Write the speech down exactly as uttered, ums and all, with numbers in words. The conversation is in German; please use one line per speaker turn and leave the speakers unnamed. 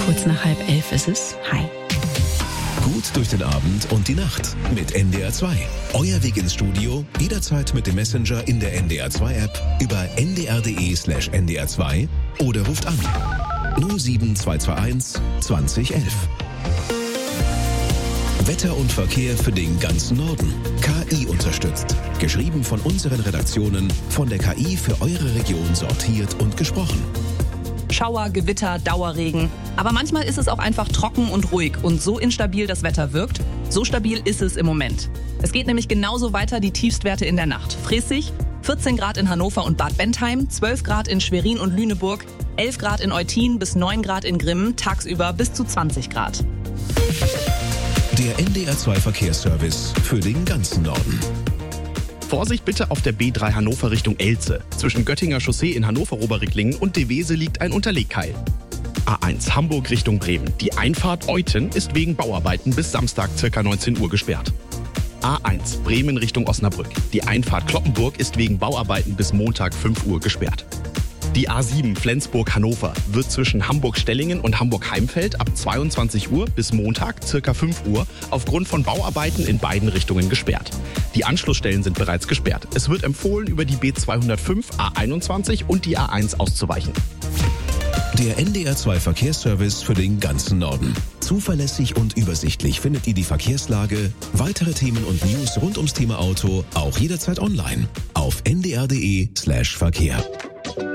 Kurz nach halb elf ist es. Hi.
Gut durch den Abend und die Nacht mit N D R zwei. Euer Weg ins Studio, jederzeit mit dem Messenger in der N D R zwei App über n d r punkt d e slash n d r zwei oder ruft an null sieben zwei zwei eins zwanzig elf. Wetter und Verkehr für den ganzen Norden. K I unterstützt. Geschrieben von unseren Redaktionen, von der K I für eure Region sortiert und gesprochen.
Schauer, Gewitter, Dauerregen. Aber manchmal ist es auch einfach trocken und ruhig und so instabil das Wetter wirkt. So stabil ist es im Moment. Es geht nämlich genauso weiter, die Tiefstwerte in der Nacht. Fressig, vierzehn Grad in Hannover und Bad Bentheim, zwölf Grad in Schwerin und Lüneburg, elf Grad in Eutin bis neun Grad in Grimmen, tagsüber bis zu zwanzig Grad.
Der N D R zwei Verkehrsservice für den ganzen Norden.
Vorsicht bitte auf der B drei Hannover Richtung Elze. Zwischen Göttinger Chaussee in Hannover-Oberricklingen und Devese liegt ein Unterlegkeil. A eins Hamburg Richtung Bremen. Die Einfahrt Euten ist wegen Bauarbeiten bis Samstag ca. neunzehn Uhr gesperrt. A eins Bremen Richtung Osnabrück. Die Einfahrt Cloppenburg ist wegen Bauarbeiten bis Montag fünf Uhr gesperrt. Die A sieben Flensburg-Hannover wird zwischen Hamburg-Stellingen und Hamburg-Heimfeld ab zweiundzwanzig Uhr bis Montag ca. fünf Uhr aufgrund von Bauarbeiten in beiden Richtungen gesperrt. Die Anschlussstellen sind bereits gesperrt. Es wird empfohlen, über die B zweihundertfünf, A einundzwanzig und die A eins auszuweichen.
Der N D R zwei Verkehrsservice für den ganzen Norden. Zuverlässig und übersichtlich findet ihr die Verkehrslage, weitere Themen und News rund ums Thema Auto auch jederzeit online auf n d r punkt d e slash verkehr.